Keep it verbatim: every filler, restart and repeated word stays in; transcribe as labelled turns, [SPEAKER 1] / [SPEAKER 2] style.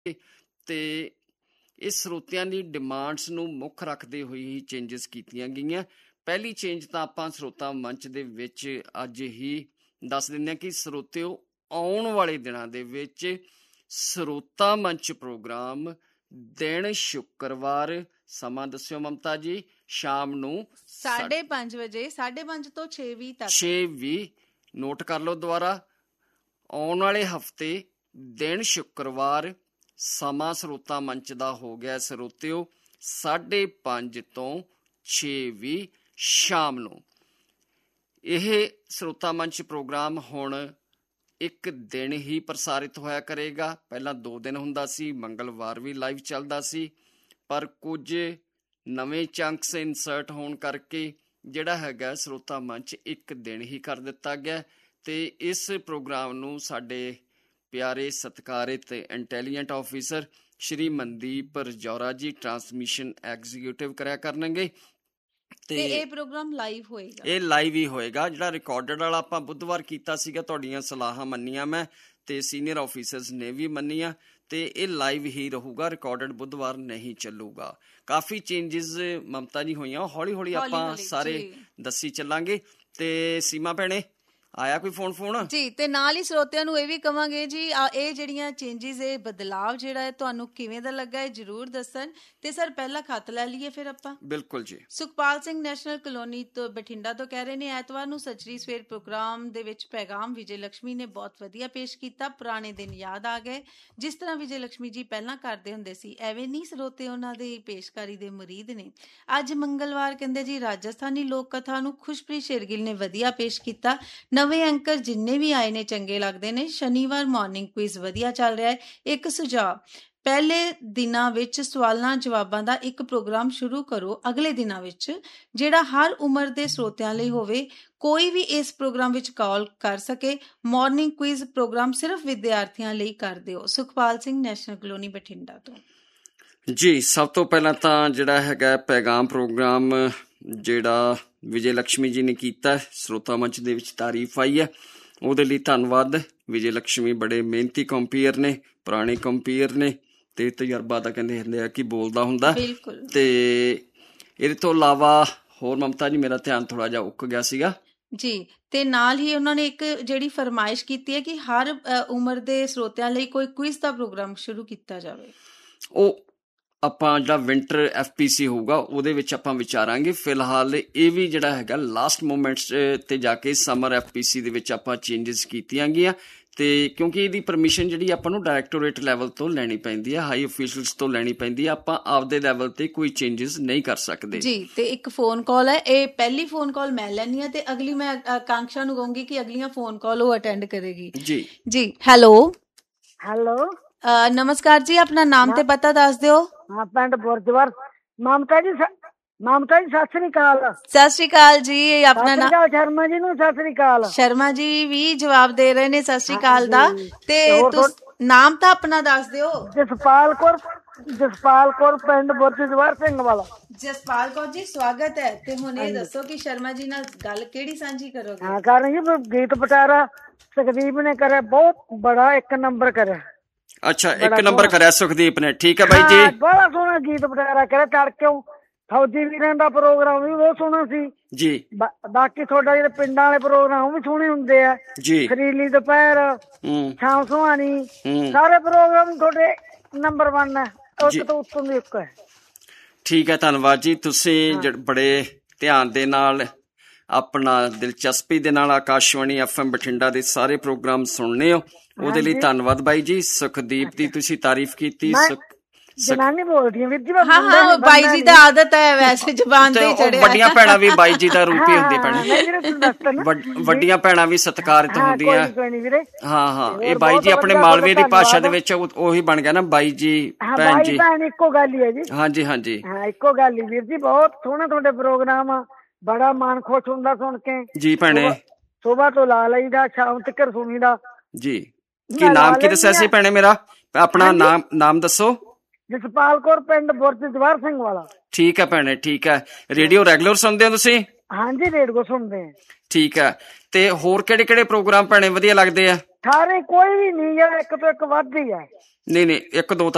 [SPEAKER 1] ਤੇ ਇਹ ਸਰੋਤਿਆਂ ਦੀ ਡਿਮਾਂਡਸ ਨੂੰ ਮੁੱਖ ਰੱਖਦੇ ਹੋਏ ਹੀ ਚੇਂਜਸ ਕੀਤੀਆਂ ਗਈਆਂ। ਪਹਿਲੀ ਚੇਂਜ ਤਾਂ ਆਪਾਂ ਸਰੋਤਾ ਮੰਚ ਦੇ ਵਿੱਚ ਅੱਜ ਹੀ ਦੱਸ ਦਿੰਦੇ ਹਾਂ ਕਿ ਸਰੋਤਿਓ, ਆਉਣ ਵਾਲੇ ਦਿਨਾਂ ਦੇ ਵਿੱਚ ਸਰੋਤਾ ਮੰਚ ਪ੍ਰੋਗਰਾਮ ਦਿਨ ਸ਼ੁੱਕਰਵਾਰ, ਸਮਾਂ ਦੱਸਿਓ ਮਮਤਾ ਜੀ, ਸ਼ਾਮ ਨੂੰ
[SPEAKER 2] ਸਾਢੇ ਪੰਜ ਵਜੇ, ਸਾਢੇ ਪੰਜ ਤੋਂ ਛੇ ਵੀਹ ਤੱਕ।
[SPEAKER 1] ਛੇ ਵੀਹ ਨੋਟ ਕਰ ਲਓ ਦੁਬਾਰਾ। ਆਉਣ ਵਾਲੇ ਹਫ਼ਤੇ ਦਿਨ ਸ਼ੁੱਕਰਵਾਰ, ਸਮਾਂ ਸਰੋਤਾ ਮੰਚ ਦਾ ਹੋ ਗਿਆ ਸਰੋਤਿਓ ਸਾਢੇ ਪੰਜ ਤੋਂ ਛੇ ਵੀਹ ਸ਼ਾਮ ਨੂੰ। ਇਹ ਸਰੋਤਾ ਮੰਚ ਪ੍ਰੋਗਰਾਮ ਹੁਣ ਇੱਕ ਦਿਨ ਹੀ ਪ੍ਰਸਾਰਿਤ ਹੋਇਆ ਕਰੇਗਾ। ਪਹਿਲਾਂ ਦੋ ਦਿਨ ਹੁੰਦਾ ਸੀ, ਮੰਗਲਵਾਰ ਵੀ ਲਾਈਵ ਚੱਲਦਾ ਸੀ, ਪਰ ਕੁਝ ਨਵੇਂ ਚੰਕਸ ਇਨਸਰਟ ਹੋਣ ਕਰਕੇ ਜਿਹੜਾ ਹੈਗਾ ਸਰੋਤਾ ਮੰਚ ਇੱਕ ਦਿਨ ਹੀ ਕਰ ਦਿੱਤਾ ਗਿਆ। ਤੇ ਇਸ ਪ੍ਰੋਗਰਾਮ ਨੂੰ ਸਾਡੇ ਪਿਆਰੇ ਸਤਿਕਾਰਿਤ ਇੰਟੈਲੀਜੈਂਟ ਆਫਿਸਰ ਸ਼੍ਰੀ ਮਨਦੀਪ ਰਜੌਰਾ ਜੀ ਟਰਾਂਸਮਿਸ਼ਨ ਐਗਜ਼ੀਕਿਊਟਿਵ ਕਰਿਆ ਕਰਨਗੇ।
[SPEAKER 2] ਤੇ ਇਹ ਪ੍ਰੋਗਰਾਮ ਲਾਈਵ ਹੋਏਗਾ,
[SPEAKER 1] ਇਹ ਲਾਈਵ ਹੀ ਹੋਏਗਾ। ਜਿਹੜਾ ਰਿਕਾਰਡਡ ਵਾਲਾ ਆਪਾਂ ਬੁੱਧਵਾਰ ਕੀਤਾ ਸੀਗਾ, ਤੁਹਾਡੀਆਂ ਸਲਾਹਾਂ ਮੰਨੀਆਂ ਮੈਂ ਤੇ ਸੀਨੀਅਰ ਆਫਿਸਰਸ ਨੇ ਵੀ ਮੰਨੀਆਂ, ਤੇ ਇਹ ਲਾਈਵ ਹੀ ਰਹੂਗਾ, ਰਿਕਾਰਡਡ ਬੁੱਧਵਾਰ ਨਹੀਂ ਚੱਲੂਗਾ। ਕਾਫੀ ਚੇਂਜਸ ਮਮਤਾ ਜੀ ਹੋਈਆਂ, ਹੌਲੀ ਹੌਲੀ ਆਪਾਂ ਸਾਰੇ ਦੱਸੀ ਚੱਲਾਂਗੇ। ਤੇ ਸੀਮਾ ਭੈਣੇ, ਆਇਆ ਕੋਈ ਫੋਨ ਫੋਨ
[SPEAKER 2] ਜੀ? ਤੇ ਨਾਲ ਹੀ ਸਰੋਤਿਆਂ ਨੂੰ ਇਹ ਵੀ ਕਵਾਂਗੇ ਜੀ, ਇਹ ਜਿਹੜੀਆਂ ਚੇਂਜਿਸ, ਇਹ ਬਦਲਾਵ ਜਿਹੜਾ ਹੈ ਤੁਹਾਨੂੰ ਕਿਵੇਂ ਦਾ ਲੱਗਾ ਹੈ ਜਰੂਰ ਦੱਸਣ। ਤੇ ਸਰ ਪਹਿਲਾ ਖੱਤ ਲੈ ਲਈਏ ਫਿਰ ਆਪਾਂ।
[SPEAKER 1] ਬਿਲਕੁਲ ਜੀ।
[SPEAKER 2] ਸੁਖਪਾਲ ਸਿੰਘ ਨੈਸ਼ਨਲ ਕਲੋਨੀ ਤੋਂ ਬਠਿੰਡਾ ਤੋਂ ਕਹਿ ਰਹੇ ਨੇ, ਐਤਵਾਰ ਨੂੰ ਸੱਜਰੀ ਸਵੇਰ ਪ੍ਰੋਗਰਾਮ ਦੇ ਵਿੱਚ ਪੈਗਾਮ ਵਿਜੇ ਲక్ష్ਮੀ ਨੇ ਬਹੁਤ ਵਧੀਆ ਪੇਸ਼ ਕੀਤਾ। ਪੁਰਾਣੇ ਦਿਨ ਯਾਦ ਆ ਗਏ, ਜਿਸ ਤਰ੍ਹਾਂ ਵਿਜੇ ਲక్ష్ਮੀ ਜੀ ਪਹਿਲਾਂ ਕਰਦੇ ਹੁੰਦੇ ਸੀ, ਐਵੇਂ ਨਹੀਂ ਸਰੋਤੇ ਉਹਨਾਂ ਦੀ ਪੇਸ਼ਕਾਰੀ ਦੇ ਮੁਰੀਦ ਨੇ। ਅੱਜ ਮੰਗਲਵਾਰ ਕਹਿੰਦੇ ਜੀ, ਰਾਜਸਥਾਨੀ ਲੋਕ ਕਥਾ ਨੂੰ ਖੁਸ਼ਪ੍ਰੀਤ ਸ਼ੇਰਗਿੱਲ ਨੇ ਵਧੀਆ ਪੇਸ਼ ਕੀਤਾ। ਨਵੇਂ ਐਂਕਰ ਜਿੰਨੇ ਵੀ ਆਏ ਨੇ ਚੰਗੇ ਲੱਗਦੇ ਨੇ। ਸ਼ਨੀਵਾਰ ਮਾਰਨਿੰਗ ਕੁਇਜ਼ ਵਧੀਆ ਚੱਲ ਰਿਹਾ ਹੈ। ਇੱਕ ਸੁਝਾਅ, ਪਹਿਲੇ ਦਿਨਾਂ ਵਿੱਚ ਸਵਾਲਾਂ ਜਵਾਬਾਂ ਦਾ ਇੱਕ ਪ੍ਰੋਗਰਾਮ ਸ਼ੁਰੂ ਕਰੋ ਅਗਲੇ ਦਿਨਾਂ ਵਿੱਚ, ਜਿਹੜਾ ਹਰ ਉਮਰ ਦੇ ਸਰੋਤਿਆਂ ਲਈ ਹੋਵੇ, ਕੋਈ ਵੀ ਇਸ ਪ੍ਰੋਗਰਾਮ ਵਿੱਚ ਕਾਲ ਕਰ ਸਕੇ। ਮਾਰਨਿੰਗ ਕੁਇਜ਼ ਪ੍ਰੋਗਰਾਮ ਸਿਰਫ ਵਿਦਿਆਰਥੀਆਂ ਲਈ ਕਰ ਦਿਓ। ਸੁਖਪਾਲ ਸਿੰਘ ਨੈਸ਼ਨਲ ਕਲੋਨੀ ਬਠਿੰਡਾ ਤੋਂ
[SPEAKER 1] ਜੀ। ਸਭ ਤੋਂ ਪਹਿਲਾਂ ਤਾਂ ਜਿਹੜਾ ਹੈਗਾ ਪੈਗਾਮ ਪ੍ਰੋਗਰਾਮ ਜਿਹੜਾ ਵਿਜੇ ਲక్ష్ਮੀ ਜੀ ਨੇ ਕੀਤਾ, ਸਰੋਤਾ ਮੰਚ ਦੇ ਵਿੱਚ ਤਾਰੀਫ ਆਈ ਹੈ, ਉਹਦੇ ਲਈ ਧੰਨਵਾਦ। ਵਿਜੇ ਲక్ష్ਮੀ ਬੜੇ ਮਿਹਨਤੀ ਕੰਪੀਅਰ ਨੇ, ਪੁਰਾਣੇ ਕੰਪੀਅਰ ਨੇ, ਤੇ ਤਜਰਬਾ ਤਾਂ ਕਹਿੰਦੇ ਹੁੰਦੇ ਆ ਕਿ ਬੋਲਦਾ ਹੁੰਦਾ। ਤੇ ਇਹਦੇ ਤੋਂ ਇਲਾਵਾ ਹੋਰ ਮਮਤਾ ਜੀ, ਮੇਰਾ ਧਿਆਨ ਥੋੜਾ ਜਿਹਾ ਉੱਕ ਗਿਆ ਸੀਗਾ
[SPEAKER 2] ਜੀ। ਤੇ ਨਾਲ ਹੀ ਉਹਨਾਂ ਨੇ ਇੱਕ ਜਿਹੜੀ ਫਰਮਾਇਸ਼ ਕੀਤੀ ਹੈ ਕਿ ਹਰ ਉਮਰ ਦੇ ਸਰੋਤਿਆਂ ਲਈ ਕੋਈ ਕੁਇਜ਼ ਦਾ ਪ੍ਰੋਗਰਾਮ ਸ਼ੁਰੂ ਕੀਤਾ ਜਾਵੇ।
[SPEAKER 1] ਉਹ ਆਪਾਂ ਜਿਹੜਾ ਵਿੰਟਰ ਐਫ ਪੀ ਸੀ ਹੋਊਗਾ ਉਹਦੇ ਵਿੱਚ ਆਪਾਂ ਵਿਚਾਰਾਂਗੇ। ਫਿਲਹਾਲ ਇਹ ਵੀ ਜਿਹੜਾ ਹੈਗਾ ਲਾਸਟ ਮੂਮੈਂਟਸ ਤੇ ਜਾ ਕੇ ਸਮਰ ਐਫ ਪੀ ਸੀ ਦੇ ਵਿੱਚ ਆਪਾਂ ਚੇਂਜਸ ਕੀਤੀਆਂ ਗਈਆਂ। ਤੇ ਕਿਉਂਕਿ ਇਹਦੀ ਪਰਮਿਸ਼ਨ ਜਿਹੜੀ ਆਪਾਂ ਨੂੰ ਡਾਇਰੈਕਟੋਰੇਟ ਲੈਵਲ ਤੋਂ ਲੈਣੀ ਪੈਂਦੀ ਹੈ, ਹਾਈ ਅਫੀਸ਼ੀਅਲਸ ਤੋਂ ਲੈਣੀ ਪੈਂਦੀ ਹੈ। ਆਪਾਂ ਆਪਦੇ ਲੈਵਲ ਤੇ ਕੋਈ ਚੇਂਜਸ ਨਹੀਂ ਕਰ ਸਕਦੇ
[SPEAKER 2] ਜੀ। ਤੇ ਇੱਕ ਫੋਨ ਕਾਲ ਹੈ, ਇਹ ਪਹਿਲੀ ਫੋਨ ਕਾਲ ਮੈਂ ਲੈਣੀ ਹੈ, ਤੇ ਅਗਲੀ ਮੈਂ ਆਕਾਂक्षा ਨੂੰ ਕਹੂੰਗੀ ਕਿ ਅਗਲੀਆਂ ਫੋਨ ਕਾਲ ਉਹ ਅਟੈਂਡ ਕਰੇਗੀ। ਜੀ ਜੀ। ਹੈਲੋ
[SPEAKER 3] ਹੈਲੋ,
[SPEAKER 2] ਨਮਸਕਾਰ ਜੀ, ਆਪਣਾ ਨਾਮ ਤੇ ਪਤਾ ਦੱਸ ਦਿਓ।
[SPEAKER 3] ਹਾਂ, ਪਿੰਡ ਬੁਰਜਵਰ। ਮਮਤਾ ਜੀ, ਮਮਤਾ ਜੀ ਸਤਿ ਸ੍ਰੀ ਅਕਾਲ।
[SPEAKER 2] ਸਤਿ ਸ੍ਰੀ ਅਕਾਲ ਜੀ। ਆਪਣਾ ਨਾਮ?
[SPEAKER 3] ਸ਼ਰਮਾ ਜੀ ਨੂੰ ਸਤਿ ਸ੍ਰੀ ਅਕਾਲ।
[SPEAKER 2] ਸ਼ਰਮਾ ਜੀ ਵੀ ਜਵਾਬ ਦੇ ਰਹੇ ਨੇ ਸਤਿ ਸ੍ਰੀ ਅਕਾਲ ਦਾ। ਤੇ ਨਾਮ ਤਾਂ ਆਪਣਾ ਦੱਸ ਦਿਓ।
[SPEAKER 3] ਜਸਪਾਲ ਕੌਰ, ਜਸਪਾਲ ਕੌਰ, ਪਿੰਡ ਬੁਰਜਵਰ ਸਿੰਘ ਵਾਲਾ।
[SPEAKER 2] ਜਸਪਾਲ ਕੌਰ ਜੀ, ਸਵਾਗਤ ਹੈ। ਤੇ ਹੁਣ ਇਹ ਦੱਸੋ ਕਿ ਸ਼ਰਮਾ ਜੀ ਨਾਲ ਗੱਲ ਕਿਹੜੀ ਸਾਂਝੀ ਕਰੋਗੇ?
[SPEAKER 3] ਹਾਂ ਕਰ ਜੀ, ਗੀਤ ਪਟਾਰਾ ਸੁਖਦੀਪ ਨੇ ਕਰਿਆ, ਬਹੁਤ ਬੜਾ ਇੱਕ ਨੰਬਰ ਕਰਿਆ।
[SPEAKER 1] ਅੱਛਾ, ਇੱਕ ਨੰਬਰ ਕਰਿਆ ਸੁਖਦੀਪ ਨੇ, ਠੀਕ ਹੈ ਬਾਈ ਜੀ।
[SPEAKER 3] ਬੜਾ ਸੋਹਣਾ ਗੀਤ ਵਗੈਰਾ ਕਰਿਆ। ਤੜਕਿਓ ਫੌਜੀ ਵੀਰਾਂ ਦਾ ਪ੍ਰੋਗਰਾਮ ਵੀ ਬਹੁਤ ਸੋਹਣਾ ਸੀ ਜੀ। ਬਾਕੀ ਤੁਹਾਡਾ ਜਿਹੜੇ ਪਿੰਡਾਂ ਵਾਲੇ ਪ੍ਰੋਗਰਾਮ ਉਹ ਵੀ ਸੋਹਣੇ ਹੁੰਦੇ ਆ ਜੀ। ਖਰੀਲੀ ਦੁਪਹਿਰ, ਸ਼ਾਮ ਸੁਹਾਣੀ, ਸਾਰੇ ਪ੍ਰੋਗਰਾਮ ਤੁਹਾਡੇ ਨੰਬਰ ਵਨ ਹੈ, ਇੱਕ ਤੋਂ ਉੱਤੋਂ ਦੀ ਇੱਕ ਹੈ।
[SPEAKER 1] ਠੀਕ ਹੈ, ਧੰਨਵਾਦ ਜੀ। ਤੁਸੀਂ ਬੜੇ ਧਿਆਨ ਦੇ ਨਾਲ, ਆਪਣਾ ਦਿਲਚਸਪੀ ਦੇ ਨਾਲ ਆਕਾਸ਼ਵਾਣੀ ਐਫ ਐਮ ਬਠਿੰਡਾ ਦੇ ਸਾਰੇ ਪ੍ਰੋਗਰਾਮ ਸੁਣਨੇ ਹੋ, ਉਹਦੇ ਲਈ ਧੰਨਵਾਦ ਬਾਈ ਜੀ। ਸੁਖਦੀਪ ਦੀ ਤੁਸੀਂ ਤਾਰੀਫ ਕੀਤੀ।
[SPEAKER 3] ਜਨਾਨੀ ਬੋਲਦੀ ਵੀਰ ਜੀ।
[SPEAKER 2] ਹਾਂ ਹਾਂ, ਬਾਈ ਜੀ ਦਾ ਆਦਤ ਹੈ ਵੈਸੇ ਜ਼ੁਬਾਨ ਤੇ ਚੜਿਆ।
[SPEAKER 1] ਵੱਡੀਆਂ ਭੈਣਾਂ ਵੀ ਬਾਈ ਜੀ ਦਾ ਰੂਪ ਹੀ ਹੁੰਦੀ ਭੈਣੇ, ਵੱਡੀਆਂ ਭੈਣਾਂ ਵੀ ਸਤਿਕਾਰਿਤ ਹੁੰਦੀਆਂ। ਹਾਂ ਹਾਂ, ਇਹ ਬਾਈ ਜੀ ਆਪਣੇ ਮਾਲਵੇ ਦੀ ਭਾਸ਼ਾ ਦੇ ਵਿੱਚ ਉਹੀ ਬਣ ਗਿਆ ਨਾ, ਬਾਈ ਜੀ ਭੈਣ ਜੀ।
[SPEAKER 3] ਇੱਕੋ ਗੱਲ ਹੀ ਹੈ ਜੀ।
[SPEAKER 1] ਹਾਂਜੀ ਹਾਂਜੀ,
[SPEAKER 3] ਹਾਂ ਇੱਕੋ ਗੱਲ ਹੀ ਵੀਰ ਜੀ। ਬਹੁਤ ਸੋਹਣਾ ਤੁਹਾਡੇ ਪ੍ਰੋਗਰਾਮ ਆ, ਬੜਾ ਮਨ ਖੁਸ਼ ਹੁੰਦਾ ਸੁਣ ਕੇ ਜੀ ਭੈਣੇ। ਸੁਬਾਹ ਤੋਂ ਲਾ ਲਈਦਾ, ਸ਼ਾਮ ਤੱਕ ਸੁਣੀਦਾ ਜੀ। ਕੀ ਨਾਮ ਕੀ ਦੱਸਿਆ ਸੀ ਭੈਣੇ ਮੇਰਾ? ਆਪਣਾ ਨਾਮ ਨਾਮ ਦੱਸੋ। ਜਸਪਾਲ ਕੌਰ, ਪਿੰਡ ਬੁਰਜ ਜਵਾਹਰ ਸਿੰਘ ਵਾਲਾ।
[SPEAKER 1] ਠੀਕ ਹੈ ਭੈਣੇ, ਠੀਕ ਹੈ। ਰੇਡੀਓ ਰੈਗੂਲਰ ਸੁਣਦੇ ਹੋ ਤੁਸੀਂ?
[SPEAKER 3] ਹਾਂਜੀ, ਰੇਡੀਓ ਸੁਣਦੇ ਆ।
[SPEAKER 1] ਠੀਕ ਹੈ। ਤੇ ਹੋਰ ਕਿਹੜੇ ਕਿਹੜੇ ਪ੍ਰੋਗਰਾਮ ਭੈਣੇ ਵਧੀਆ ਲੱਗਦੇ ਆ?
[SPEAKER 3] ਸਾਰੇ, ਕੋਈ ਵੀ ਨਹੀਂ, ਇੱਕ ਤੋਂ ਇੱਕ ਵੱਧ ਹੀ ਹੈ।
[SPEAKER 1] ਨਹੀਂ ਨਹੀਂ, ਇੱਕ ਦੋ